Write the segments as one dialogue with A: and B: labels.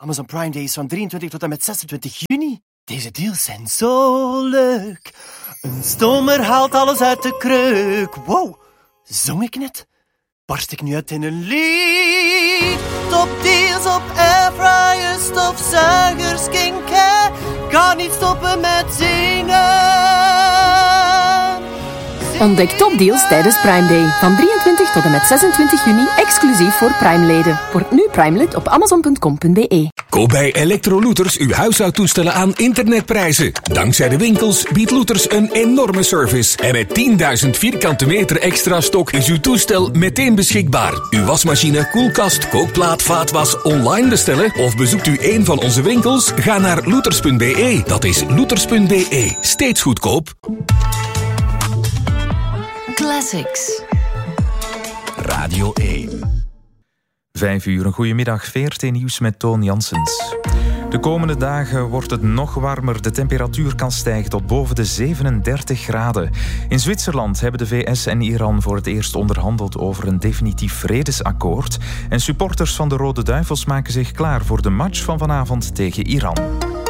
A: Amazon Prime Day is van 23 tot en met 26 juni. Deze deals zijn zo leuk. Een stomer haalt alles uit de kreuk. Wow, zong ik net? Barst ik nu uit in een lied? Topdeals op airfryers, stofzuigers, skincare. Kan niet stoppen met zingen.
B: Ontdek topdeals tijdens Prime Day. Van 23 tot en met 26 juni, exclusief voor Prime-leden. Word nu Prime-lid op amazon.com.be.
C: Koop bij Electrolooters uw huishoudtoestellen aan internetprijzen. Dankzij de winkels biedt Looters een enorme service. En met 10.000 vierkante meter extra stok is uw toestel meteen beschikbaar. Uw wasmachine, koelkast, kookplaat, vaatwas online bestellen of bezoekt u een van onze winkels? Ga naar looters.be. Dat is looters.be. Steeds goedkoop.
B: Classics.
C: Radio 1.
D: 5 uur, een goedemiddag, VRT Nieuws met Toon Janssens. De komende dagen wordt het nog warmer. De temperatuur kan stijgen tot boven de 37 graden. In Zwitserland hebben de VS en Iran voor het eerst onderhandeld over een definitief vredesakkoord. En supporters van de Rode Duivels maken zich klaar voor de match van vanavond tegen Iran.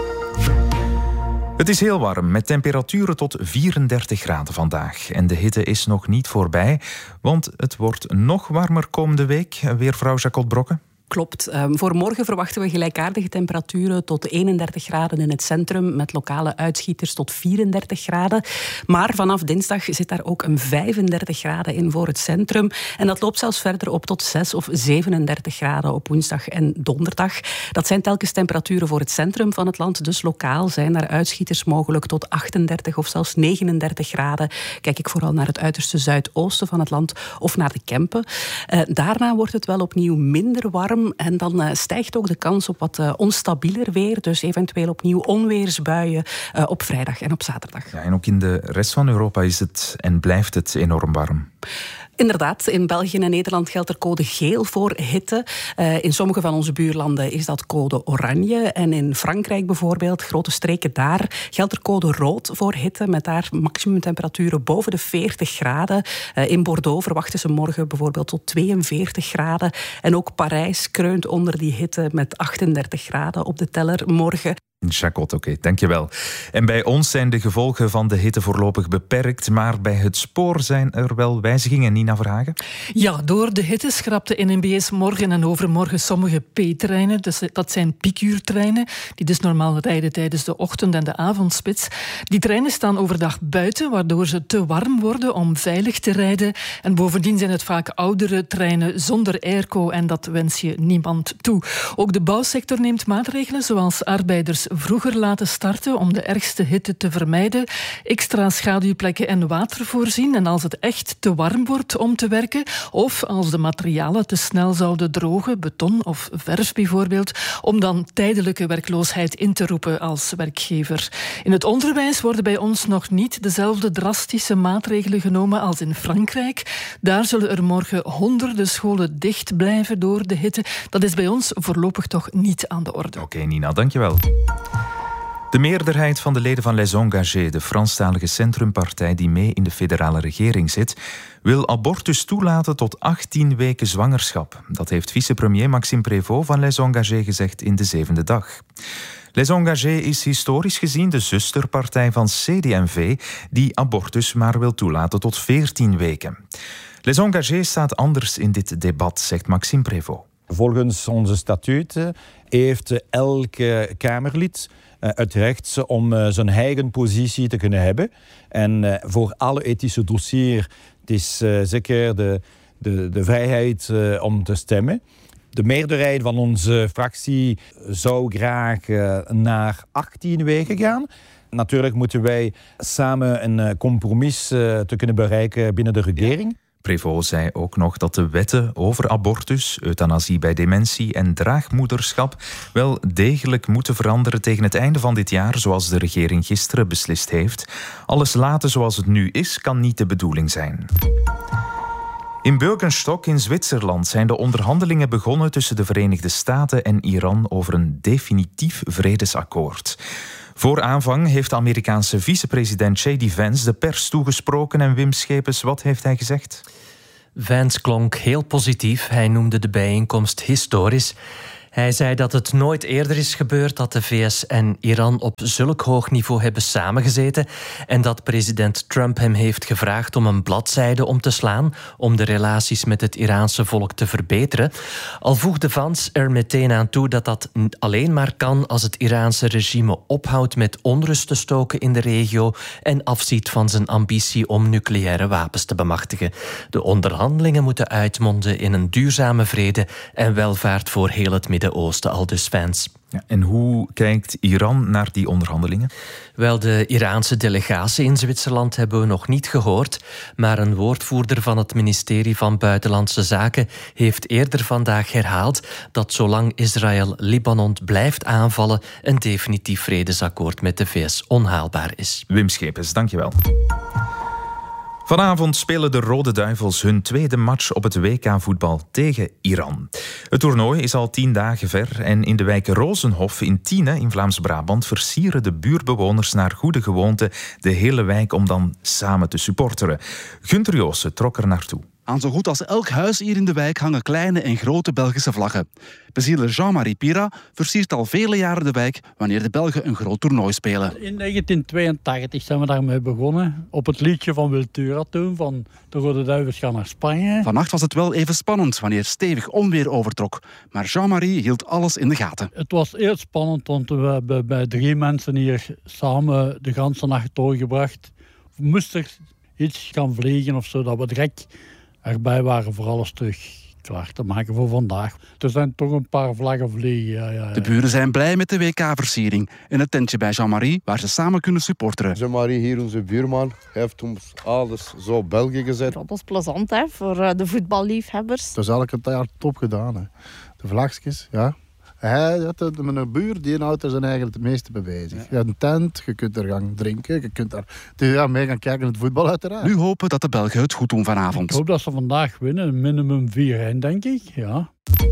D: Het is heel warm, met temperaturen tot 34 graden vandaag. En de hitte is nog niet voorbij, want het wordt nog warmer komende week. Weervrouw Jacot Brokke.
E: Klopt. Voor morgen verwachten we gelijkaardige temperaturen tot 31 graden in het centrum, met lokale uitschieters tot 34 graden. Maar vanaf dinsdag zit daar ook een 35 graden in voor het centrum. En dat loopt zelfs verder op tot 6 of 37 graden op woensdag en donderdag. Dat zijn telkens temperaturen voor het centrum van het land. Dus lokaal zijn daar uitschieters mogelijk tot 38 of zelfs 39 graden. Kijk ik vooral naar het uiterste zuidoosten van het land of naar de Kempen. Daarna wordt het wel opnieuw minder warm. En dan stijgt ook de kans op wat onstabieler weer. Dus eventueel opnieuw onweersbuien op vrijdag en op zaterdag.
D: Ja, en ook in de rest van Europa is het en blijft het enorm warm.
E: Inderdaad, in België en Nederland geldt er code geel voor hitte. In sommige van onze buurlanden is dat code oranje. En in Frankrijk bijvoorbeeld, grote streken daar, geldt er code rood voor hitte. Met daar maximumtemperaturen boven de 40 graden. In Bordeaux verwachten ze morgen bijvoorbeeld tot 42 graden. En ook Parijs kreunt onder die hitte met 38 graden op de teller morgen.
D: Jacot, oké, dankjewel. En bij ons zijn de gevolgen van de hitte voorlopig beperkt, maar bij het spoor zijn er wel wijzigingen, Nina Verhagen?
F: Ja, door de hitte schrapt de NMBS morgen en overmorgen sommige P-treinen. Dus dat zijn piekuurtreinen, die dus normaal rijden tijdens de ochtend- en de avondspits. Die treinen staan overdag buiten, waardoor ze te warm worden om veilig te rijden. En bovendien zijn het vaak oudere treinen zonder airco en dat wens je niemand toe. Ook de bouwsector neemt maatregelen, zoals arbeiders vroeger laten starten om de ergste hitte te vermijden, extra schaduwplekken en water voorzien en als het echt te warm wordt om te werken of als de materialen te snel zouden drogen, beton of verf bijvoorbeeld, om dan tijdelijke werkloosheid in te roepen als werkgever. In het onderwijs worden bij ons nog niet dezelfde drastische maatregelen genomen als in Frankrijk. Daar zullen er morgen honderden scholen dicht blijven door de hitte. Dat is bij ons voorlopig toch niet aan de orde.
D: Oké, Nina, dankjewel. De meerderheid van de leden van Les Engagés, de Franstalige centrumpartij die mee in de federale regering zit, wil abortus toelaten tot 18 weken zwangerschap. Dat heeft vicepremier Maxime Prévost van Les Engagés gezegd in de 7e dag. Les Engagés is historisch gezien de zusterpartij van CD&V die abortus maar wil toelaten tot 14 weken. Les Engagés staat anders in dit debat, zegt Maxime Prévost.
G: Volgens onze statuten heeft elke Kamerlid het recht om zijn eigen positie te kunnen hebben. En voor alle ethische dossiers het is zeker de vrijheid om te stemmen. De meerderheid van onze fractie zou graag naar 18 weken gaan. Natuurlijk moeten wij samen een compromis te kunnen bereiken binnen de regering.
D: Prévost zei ook nog dat de wetten over abortus, euthanasie bij dementie en draagmoederschap wel degelijk moeten veranderen tegen het einde van dit jaar, zoals de regering gisteren beslist heeft. Alles laten zoals het nu is, kan niet de bedoeling zijn. In Bürgenstock in Zwitserland zijn de onderhandelingen begonnen tussen de Verenigde Staten en Iran over een definitief vredesakkoord. Voor aanvang heeft de Amerikaanse vicepresident J.D. Vance de pers toegesproken. En Wim Schepens, wat heeft hij gezegd?
H: Vance klonk heel positief. Hij noemde de bijeenkomst historisch. Hij zei dat het nooit eerder is gebeurd dat de VS en Iran op zulk hoog niveau hebben samengezeten en dat president Trump hem heeft gevraagd om een bladzijde om te slaan om de relaties met het Iraanse volk te verbeteren. Al voegde Vance er meteen aan toe dat dat alleen maar kan als het Iraanse regime ophoudt met onrust te stoken in de regio en afziet van zijn ambitie om nucleaire wapens te bemachtigen. De onderhandelingen moeten uitmonden in een duurzame vrede en welvaart voor heel het Midden-Oosten, aldus Vance.
D: Ja, en hoe kijkt Iran naar die onderhandelingen?
H: Wel, de Iraanse delegatie in Zwitserland hebben we nog niet gehoord, maar een woordvoerder van het ministerie van Buitenlandse Zaken heeft eerder vandaag herhaald dat zolang Israël Libanon blijft aanvallen, een definitief vredesakkoord met de VS onhaalbaar is.
D: Wim Schepens, dankjewel. Vanavond spelen de Rode Duivels hun tweede match op het WK-voetbal tegen Iran. Het toernooi is al 10 dagen ver en in de wijk Rozenhof in Tiene in Vlaams-Brabant versieren de buurtbewoners naar goede gewoonte de hele wijk om dan samen te supporteren. Gunther Joossen trok er naartoe.
I: Aan zo goed als elk huis hier in de wijk hangen kleine en grote Belgische vlaggen. Bezieler Jean-Marie Pira versiert al vele jaren de wijk wanneer de Belgen een groot toernooi spelen.
J: In 1982 zijn we daarmee begonnen. Op het liedje van Wiltura toen, van de Rode Duivels gaan naar Spanje.
I: Vannacht was het wel even spannend wanneer stevig onweer overtrok. Maar Jean-Marie hield alles in de gaten.
J: Het was eerst spannend, want we hebben bij 3 mensen hier samen de ganse nacht doorgebracht. Moest er iets gaan vliegen of zo, dat we direct erbij waren voor alles terug klaar te maken voor vandaag. Er zijn toch een paar vlaggen vliegen. Ja.
I: De buren zijn blij met de WK-versiering. In het tentje bij Jean-Marie, waar ze samen kunnen supporteren.
K: Jean-Marie, hier onze buurman, heeft ons alles zo België gezet.
L: Dat is plezant hè, voor de voetballiefhebbers.
K: Dat is elke jaar top gedaan. Hè. De vlagjes, ja. Hij had met een buur, die houdt er zijn eigen het meeste mee bezig. Je hebt een tent, je kunt er gaan drinken, je kunt daar mee gaan kijken naar het voetbal uiteraard.
I: Nu hopen dat de Belgen het goed doen vanavond.
J: Ik hoop dat ze vandaag winnen, minimum 4-1 denk ik, ja.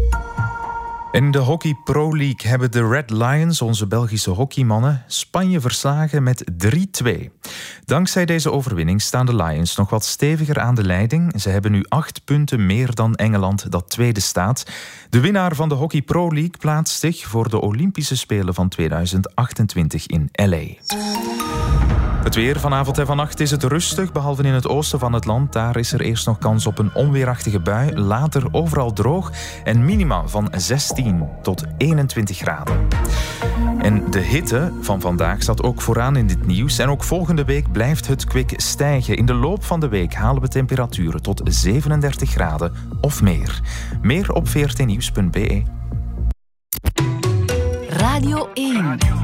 D: In de Hockey Pro League hebben de Red Lions, onze Belgische hockeymannen, Spanje verslagen met 3-2. Dankzij deze overwinning staan de Lions nog wat steviger aan de leiding. Ze hebben nu 8 punten meer dan Engeland, dat tweede staat. De winnaar van de Hockey Pro League plaatst zich voor de Olympische Spelen van 2028 in LA. Het weer vanavond en vannacht is het rustig, behalve in het oosten van het land. Daar is er eerst nog kans op een onweerachtige bui. Later overal droog en minima van 16 tot 21 graden. En de hitte van vandaag staat ook vooraan in dit nieuws. En ook volgende week blijft het kwik stijgen. In de loop van de week halen we temperaturen tot 37 graden of meer. Meer op vrtnieuws.be.
B: Radio 1.